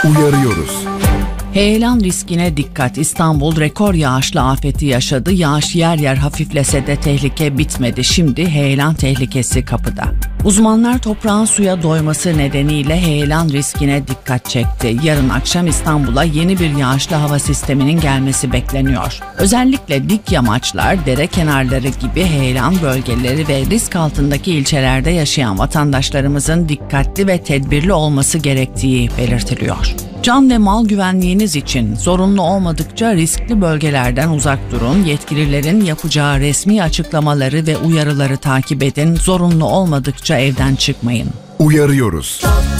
Uyarıyoruz. Heyelan riskine dikkat. İstanbul rekor yağışlı afeti yaşadı. Yağış yer yer hafiflese de tehlike bitmedi. Şimdi heyelan tehlikesi kapıda. Uzmanlar toprağın suya doyması nedeniyle heyelan riskine dikkat çekti. Yarın akşam İstanbul'a yeni bir yağışlı hava sisteminin gelmesi bekleniyor. Özellikle dik yamaçlar, dere kenarları gibi heyelan bölgeleri ve risk altındaki ilçelerde yaşayan vatandaşlarımızın dikkatli ve tedbirli olması gerektiği belirtiliyor. Can ve mal güvenliğiniz için zorunlu olmadıkça riskli bölgelerden uzak durun. Yetkililerin yapacağı resmi açıklamaları ve uyarıları takip edin. Zorunlu olmadıkça evden çıkmayın. Uyarıyoruz.